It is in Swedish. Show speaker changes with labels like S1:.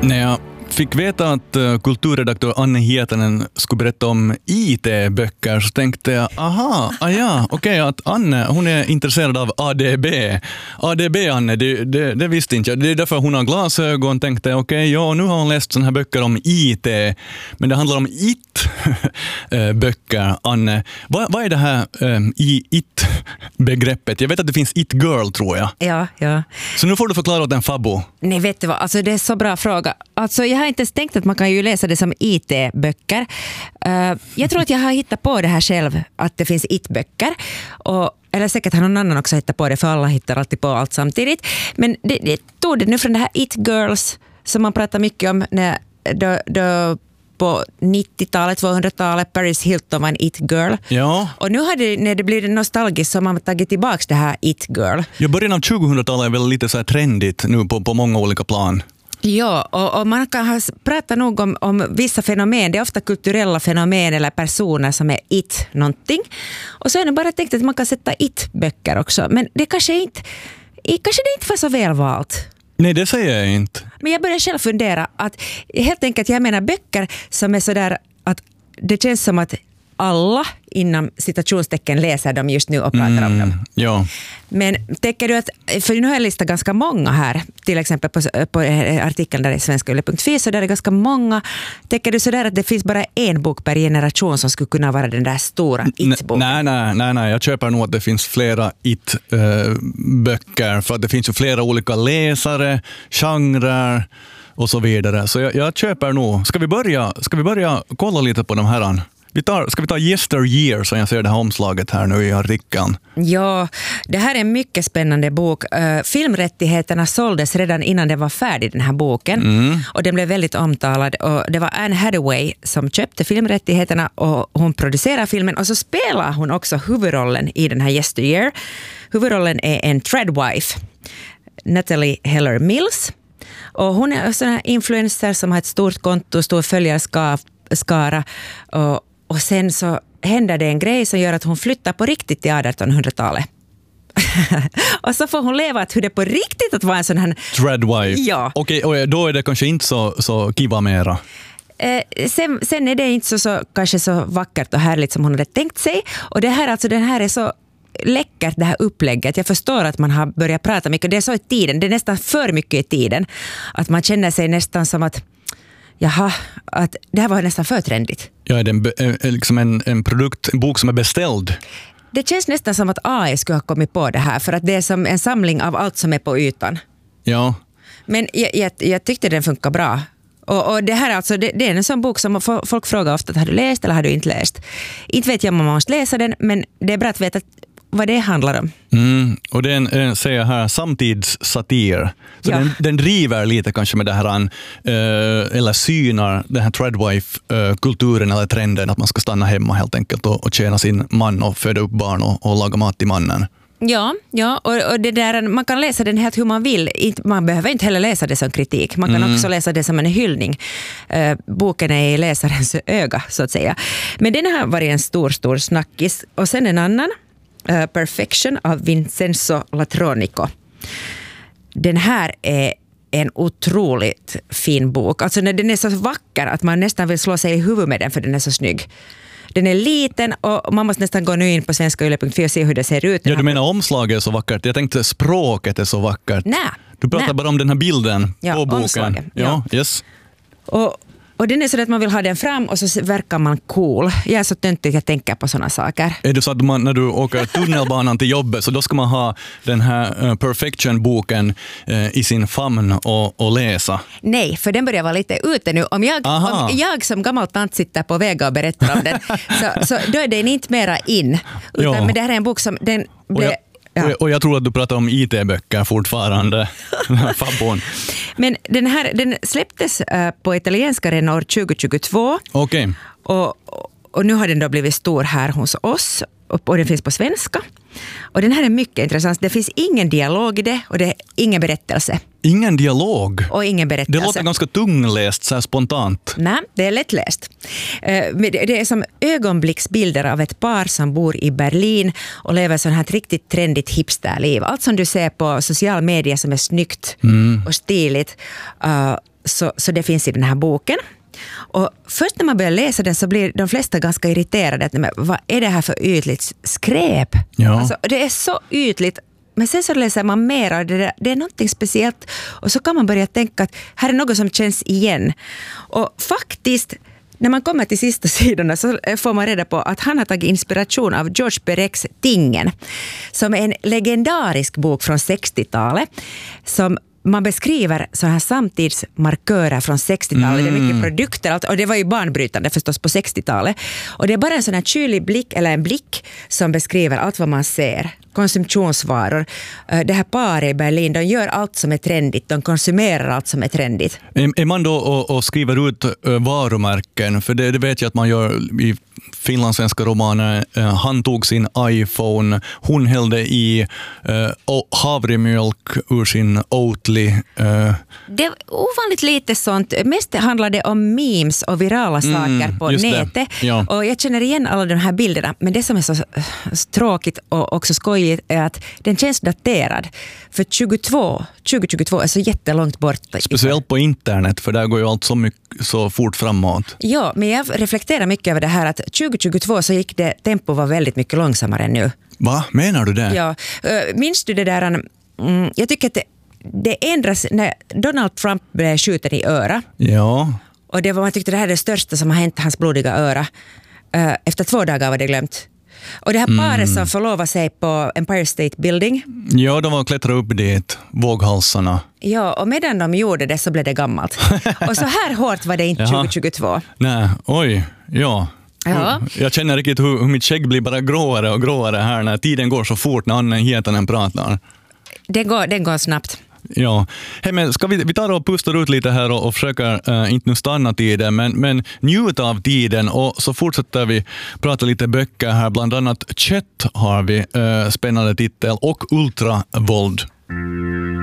S1: När jag fick veta att kulturredaktör Anne Hietanen skulle berätta om IT-böcker så tänkte jag, okej, att Anne, hon är intresserad av ADB. ADB, Anne, det visste inte jag. Det är därför hon har glasögon, tänkte jag, nu har hon läst såna här böcker om IT, men det handlar om IT-böcker, Anne. Vad är det här IT-begreppet? Jag vet att det finns IT-girl, tror jag.
S2: Ja.
S1: Så nu får du förklara åt en fabbo.
S2: Nej, vet du vad? Alltså, det är så bra fråga. Alltså, jag har inte ens tänkt att man kan ju läsa det som IT-böcker. Jag tror att jag har hittat på det här själv, att det finns IT-böcker. Eller säkert har någon annan också hittat på det, för alla hittar alltid på allt samtidigt. Men det tog det nu från det här IT-girls som man pratar mycket om då på 90-talet, 200-talet, Paris Hilton var en it-girl.
S1: Ja.
S2: Och nu när det blir nostalgiskt så har man tagit tillbaka det här it-girl.
S1: Ja, början av 2000-talet är väl lite så här trendigt nu på många olika plan.
S2: Ja, och man kan prata nog om vissa fenomen. Det är ofta kulturella fenomen eller personer som är någonting. Och så är det bara tänkt att man kan sätta böcker också. Men det kanske det inte var så välvalt.
S1: Nej, det säger jag inte.
S2: Men jag börjar själv fundera att helt enkelt jag menar böcker som är sådär att det känns som att alla inom citationstecken läser dem just nu och pratar om dem.
S1: Ja.
S2: Men tänker du att, för nu har jag listat ganska många här, till exempel på artikeln där i svenskayle.fi, så där är ganska många. Tänker du sådär att det finns bara en bok per generation som skulle kunna vara den där stora it-boken?
S1: Nej, jag köper nog att det finns flera it-böcker, för att det finns ju flera olika läsare, genrer och så vidare. Så jag köper nog. Ska vi börja kolla lite på de här? Ska vi ta Yesteryear, som jag ser det här omslaget här nu i artikeln?
S2: Ja, det här är en mycket spännande bok. Filmrättigheterna såldes redan innan det var färdig, den här boken. Och den blev väldigt omtalad. Och det var Anne Hathaway som köpte filmrättigheterna och hon producerar filmen. Och så spelar hon också huvudrollen i den här Yesteryear. Huvudrollen är en tradwife, Natalie Heller Mills. Och hon är en sån här influencer som har ett stort konto, stor följarskara. Och sen så händer det en grej som gör att hon flyttar på riktigt till 1800-talet. Och så får hon leva hur det på riktigt att vara en sån här...
S1: Tradwife.
S2: Ja.
S1: Okej, och då är det kanske inte så kiva mera.
S2: Sen är det inte så kanske så vackert och härligt som hon hade tänkt sig. Och det här, alltså, den här är så läckert, det här upplägget. Jag förstår att man har börjat prata mycket. Det är så i tiden. Det är nästan för mycket i tiden. Att man känner sig nästan som att att det här var nästan för trendigt.
S1: Ja, det är liksom en produkt, en bok som är beställd.
S2: Det känns nästan som att AI skulle ha kommit på det här, för att det är som en samling av allt som är på ytan.
S1: Ja.
S2: Men jag tyckte den funkar bra. Och det här alltså, det är en sån bok som folk frågar ofta, har du läst eller har du inte läst? Inte vet jag om man måste läsa den, men det är bra att veta vad det handlar om.
S1: Och det är en säger här, samtidssatir. Så
S2: ja.
S1: den driver lite kanske med det här, eller synar den här tradwife-kulturen eller trenden att man ska stanna hemma helt enkelt och tjäna sin man och föda upp barn och laga mat till mannen.
S2: Ja, och det där, man kan läsa den helt hur man vill. Man behöver inte heller läsa det som kritik. Man kan också läsa det som en hyllning. Boken är i läsarens öga, så att säga. Men den har varit en stor snackis. Och sen en annan, Perfection av Vincenzo Latronico. Den här är en otroligt fin bok. Alltså den är så vacker att man nästan vill slå sig i huvudet med den, för den är så snygg. Den är liten och man måste nästan gå nu in på svenskayle.fi och se hur det ser ut.
S1: Ja, du menar omslaget är så vackert. Jag tänkte språket är så vackert.
S2: Nej.
S1: Du pratar bara om den här bilden på boken.
S2: Omslaget.
S1: Ja, yes.
S2: Och den är så att man vill ha den fram och så verkar man cool. Jag är så töntig att jag tänker på såna saker.
S1: Är det så att när du åker tunnelbanan till jobbet så då ska man ha den här Perfection-boken i sin famn och läsa?
S2: Nej, för den börjar vara lite ute nu. Om jag som gammal tant sitter på väg och berättar om den så då är den inte mera in. Men det här är en bok som den blev...
S1: Och jag tror att du pratar om IT-böcker fortfarande. Fabbon.
S2: Men den släpptes på italienska redan år 2022.
S1: Okej.
S2: Och nu har den då blivit stor här hos oss. Och den finns på svenska. Och den här är mycket intressant. Det finns ingen dialog i det och det är ingen berättelse.
S1: Ingen dialog?
S2: Och ingen berättelse.
S1: Det låter ganska tungläst så här spontant.
S2: Nej, det är lättläst. Det är som ögonblicksbilder av ett par som bor i Berlin och lever sån här ett riktigt trendigt hipsterliv. Allt som du ser på social media som är snyggt och stiligt. Så det finns i den här boken. Och först när man börjar läsa den så blir de flesta ganska irriterade. Men vad är det här för ytligt skräp?
S1: Ja.
S2: Alltså, det är så ytligt. Men sen så läser man mer och det är någonting speciellt. Och så kan man börja tänka att här är något som känns igen. Och faktiskt, när man kommer till sista sidorna så får man reda på att han har tagit inspiration av George Perec Tingen. Som är en legendarisk bok från 60-talet. Som man beskriver så här samtidsmarkörer från 60-talet. Det är mycket produkter och det var ju banbrytande förstås på 60-talet. Och det är bara en sån här kylig blick eller en blick som beskriver allt vad man ser. Konsumtionsvaror. Det här paret i Berlin, de gör allt som är trendigt. De konsumerar allt som är trendigt.
S1: Är man då och skriver ut varumärken? För det vet jag att man gör i finlandssvenska romaner. Han tog sin iPhone. Hon hällde i havremjölk ur sin Oatly.
S2: Det är ovanligt lite sånt. Mest handlar det om memes och virala saker på nätet.
S1: Ja.
S2: Och jag känner igen alla de här bilderna. Men det som är så tråkigt och också skojigt är att den känns daterad. För 2022 är så jättelångt bort.
S1: Speciellt på internet, för där går ju allt så fort framåt.
S2: Ja, men jag reflekterar mycket över det här att 2022 så gick det, tempo var väldigt mycket långsammare än nu.
S1: Va? Menar du det?
S2: Ja, minns du det där? Jag tycker att det ändras när Donald Trump blev skjuten i öra.
S1: Ja.
S2: Och man tyckte det här är det största som har hänt hans blodiga öra. Efter 2 dagar var det glömt. Och det här paret som förlovade sig på Empire State Building.
S1: Ja, de var klättra upp dit, våghalsarna.
S2: Ja, och medan de gjorde det så blev det gammalt. Och så här hårt var det inte 2022.
S1: Nej, oj, ja.
S2: Ja.
S1: Jag känner riktigt hur mitt skägg blir bara gråare och gråare här när tiden går så fort när Anne Hietanen pratar.
S2: Den går snabbt.
S1: Ja, hey, men ska vi tar och pustar ut lite här och försöker inte nu stanna tiden men njuta av tiden och så fortsätter vi prata lite böcker här, bland annat Chet har vi, spännande titel, och Ultravåld.